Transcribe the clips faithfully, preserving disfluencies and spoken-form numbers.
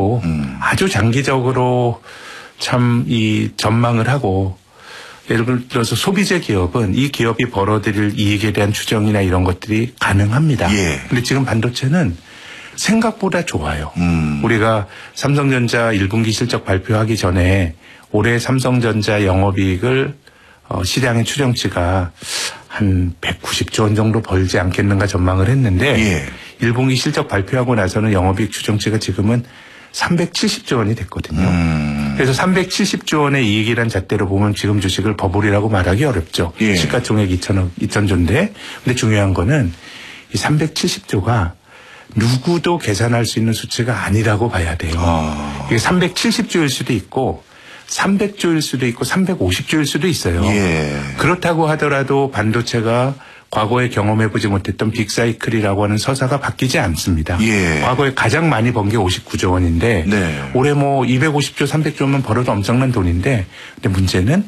하고 음. 아주 장기적으로 참 이 전망을 하고 예를 들어서 소비재 기업은 이 기업이 벌어들일 이익에 대한 추정이나 이런 것들이 가능합니다. 예. 근데 지금 반도체는 생각보다 좋아요. 음. 우리가 삼성전자 일 분기 실적 발표하기 전에 올해 삼성전자 영업이익을 어, 시장의 추정치가 한 백구십조 원 정도 벌지 않겠는가 전망을 했는데 예. 일 분기 실적 발표하고 나서는 영업이익 추정치가 지금은 삼백칠십조 원이 됐거든요. 음. 그래서 삼백칠십조 원의 이익이란 잣대로 보면 지금 주식을 버블이라고 말하기 어렵죠. 예. 시가총액 이천억, 이천조인데 근데 중요한 거는 이 삼백칠십조가 누구도 계산할 수 있는 수치가 아니라고 봐야 돼요. 아. 이게 삼백칠십조일 수도 있고 삼백조일 수도 있고 삼백오십조일 수도 있어요. 예. 그렇다고 하더라도 반도체가 과거에 경험해보지 못했던 빅사이클이라고 하는 서사가 바뀌지 않습니다. 예. 과거에 가장 많이 번 게 오십구조 원인데 네. 올해 뭐 이백오십조, 삼백조면 벌어도 엄청난 돈인데 근데 문제는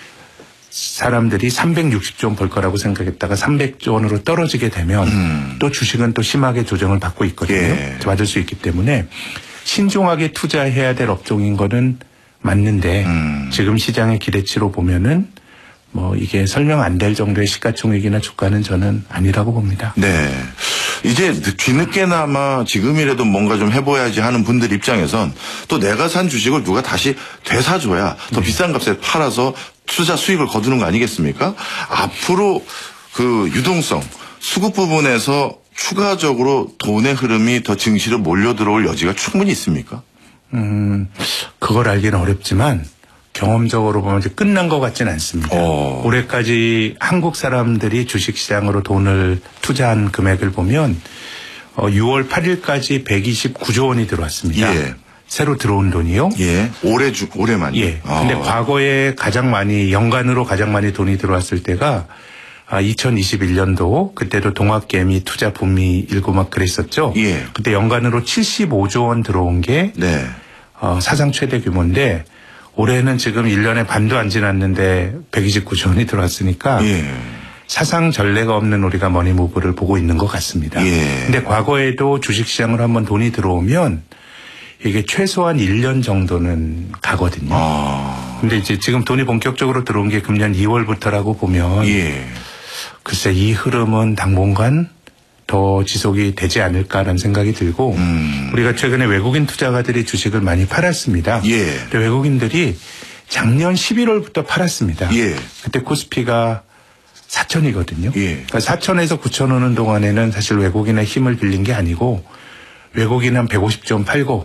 사람들이 삼백육십조 원 벌 거라고 생각했다가 삼백조 원으로 떨어지게 되면 음. 또 주식은 또 심하게 조정을 받고 있거든요. 예. 받을 수 있기 때문에 신중하게 투자해야 될 업종인 거는 맞는데 음. 지금 시장의 기대치로 보면은 뭐 이게 설명 안 될 정도의 시가총액이나 주가는 저는 아니라고 봅니다. 네. 이제 뒤늦게나마 지금이라도 뭔가 좀 해봐야지 하는 분들 입장에선 또 내가 산 주식을 누가 다시 되사줘야 더 네. 비싼 값에 팔아서 투자 수익을 거두는 거 아니겠습니까? 앞으로 그 유동성, 수급 부분에서 추가적으로 돈의 흐름이 더 증시로 몰려 들어올 여지가 충분히 있습니까? 음, 그걸 알기는 어렵지만 경험적으로 보면 이제 끝난 것 같지는 않습니다. 오. 올해까지 한국 사람들이 주식시장으로 돈을 투자한 금액을 보면 어, 유월 팔일까지 백이십구조 원이 들어왔습니다. 예. 새로 들어온 돈이요. 예. 올해 주 올해만요. 예. 근데 아. 과거에 가장 많이 연간으로 가장 많이 돈이 들어왔을 때가 아, 이천이십일년도 그때도 동학개미 투자 붐이 일고 막 그랬었죠. 예. 그때 연간으로 칠십오조 원 들어온 게 네. 어, 사상 최대 규모인데 올해는 지금 일 년에 반도 안 지났는데 백이십구조 원이 들어왔으니까 예. 사상 전례가 없는 우리가 머니무브를 보고 있는 것 같습니다. 예. 근데 과거에도 주식시장으로 한번 돈이 들어오면 이게 최소한 일 년 정도는 가거든요. 아. 근데 이제 지금 돈이 본격적으로 들어온 게 금년 이월부터라고 보면 예. 글쎄 이 흐름은 당분간 더 지속이 되지 않을까라는 생각이 들고 음. 우리가 최근에 외국인 투자가들이 주식을 많이 팔았습니다. 예. 근데 외국인들이 작년 십일월부터 팔았습니다. 예. 그때 코스피가 사천이거든요. 예. 그러니까 사천에서 구천 오는 동안에는 사실 외국인의 힘을 빌린 게 아니고 외국인 한 백오십조 원 팔고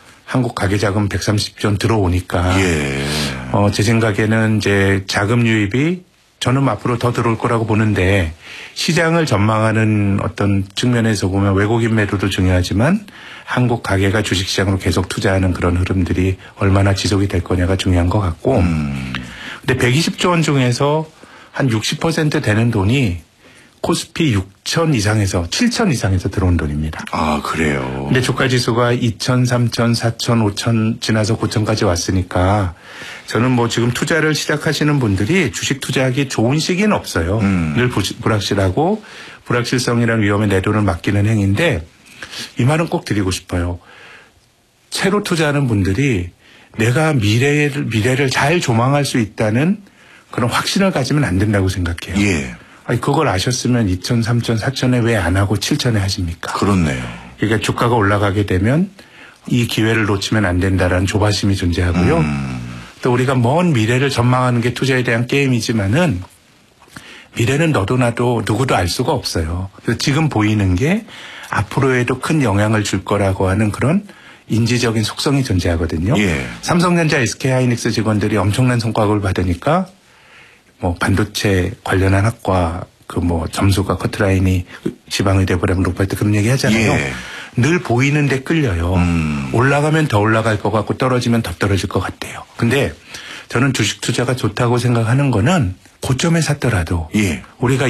한국 가계자금 백삼십조 원 들어오니까 예. 어, 제 생각에는 이제 자금 유입이 저는 앞으로 더 들어올 거라고 보는데 시장을 전망하는 어떤 측면에서 보면 외국인 매도도 중요하지만 한국 가계가 주식시장으로 계속 투자하는 그런 흐름들이 얼마나 지속이 될 거냐가 중요한 것 같고 음. 근데 백이십조 원 중에서 한 육십 퍼센트 되는 돈이 코스피 육천 이상에서 칠천 이상에서 들어온 돈입니다. 아, 그래요? 근데 주가지수가 이천, 삼천, 사천, 오천 지나서 구천까지 왔으니까 저는 뭐 지금 투자를 시작하시는 분들이 주식 투자하기 좋은 시기는 없어요. 음. 늘 불확실하고 불확실성이라는 위험에 내 돈을 맡기는 행위인데 이 말은 꼭 드리고 싶어요. 새로 투자하는 분들이 내가 미래를, 미래를 잘 조망할 수 있다는 그런 확신을 가지면 안 된다고 생각해요. 예. 아니, 그걸 아셨으면 이천, 삼천, 사천에 왜 안 하고 칠천에 하십니까? 그렇네요. 그러니까 주가가 올라가게 되면 이 기회를 놓치면 안 된다라는 조바심이 존재하고요. 음. 또 우리가 먼 미래를 전망하는 게 투자에 대한 게임이지만은 미래는 너도 나도 누구도 알 수가 없어요. 그래서 지금 보이는 게 앞으로에도 큰 영향을 줄 거라고 하는 그런 인지적인 속성이 존재하거든요. 예. 삼성전자, 에스케이하이닉스 직원들이 엄청난 성과급을 받으니까 뭐 반도체 관련한 학과 그 뭐 점수가 커트라인이 지방의대 보려면 높을 때 그런 얘기 하잖아요. 예. 늘 보이는데 끌려요. 음. 올라가면 더 올라갈 것 같고 떨어지면 더 떨어질 것 같대요. 근데 저는 주식 투자가 좋다고 생각하는 거는 고점에 샀더라도 예. 우리가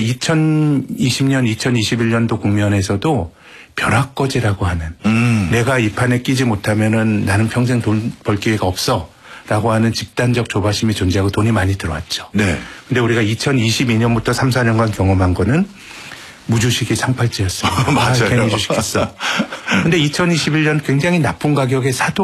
이천이십년, 이천이십일년도 국면에서도 벼락거지라고 하는 음. 내가 이 판에 끼지 못하면은 나는 평생 돈 벌 기회가 없어. 라고 하는 집단적 조바심이 존재하고 돈이 많이 들어왔죠. 네. 근데 우리가 이천이십이년부터 삼, 사년간 경험한 거는 무주식이 상팔찌였어요. 맞아요. 아, 괜히 주식했어. 근데 이천이십일년 굉장히 나쁜 가격에 사도